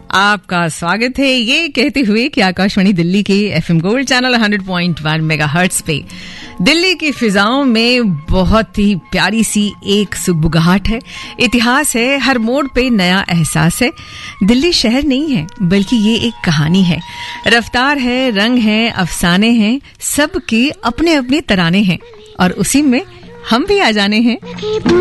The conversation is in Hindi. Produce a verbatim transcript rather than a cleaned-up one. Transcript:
आपका स्वागत है ये कहते हुए कि आकाशवाणी दिल्ली के FM gold channel hundred point one megahertz पे दिल्ली की फिजाओं में बहुत ही प्यारी सी एक सुगबुगाहट है, इतिहास है, हर मोड़ पे नया एहसास है। दिल्ली शहर नहीं है बल्कि ये एक कहानी है, रफ्तार है, रंग है, अफसाने हैं, सबके अपने अपने तराने हैं और उसी में हम भी आ जाने हैं।